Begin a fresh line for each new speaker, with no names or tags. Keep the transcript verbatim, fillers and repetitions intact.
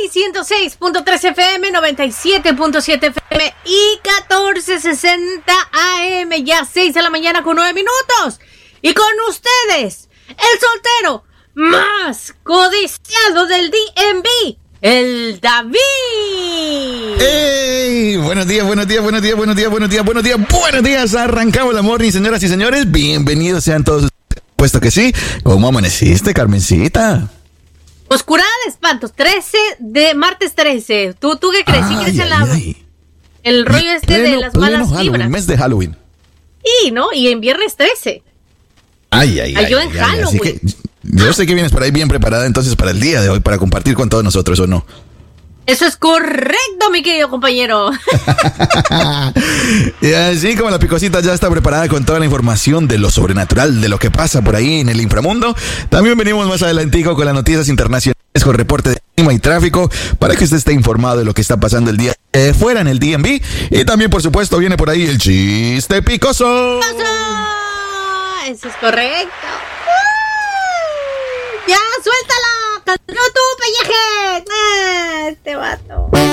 ciento seis punto tres F M, noventa y siete punto siete F M y catorce sesenta A M, ya seis de la mañana con nueve minutos. Y con ustedes, el soltero más codiciado del D M V, el David.
¡Ey! Buenos días, buenos días, buenos días, buenos días, buenos días, buenos días, buenos días. Arrancamos la morning, señoras y señores. Bienvenidos sean todos ustedes. Puesto que sí. ¿Cómo amaneciste, Carmencita?
Oscurada de espantos, trece de martes trece. ¿Tú, tú qué crees? ¿Sí crees en la, el rollo este pleno, de las malas
Halloween,
vibras?
Mes de Halloween.
Y, ¿no? Y en viernes trece.
Ay, ay, ay.
Yo en
ay,
Halloween.
Así que yo sé que vienes por ahí bien preparada entonces para el día de hoy, para compartir con todos nosotros, ¿o no?
Eso es correcto, mi querido compañero.
Y así como la picosita ya está preparada con toda la información de lo sobrenatural, de lo que pasa por ahí en el inframundo, también venimos más adelantico con las noticias internacionales, con reporte de clima y tráfico, para que usted esté informado de lo que está pasando el día eh, fuera en el D M V. Y también, por supuesto, viene por ahí el chiste picoso.
Eso es correcto. ¡Ya, suéltala! ¡No tú, pelleje! ¡Ah, este vato!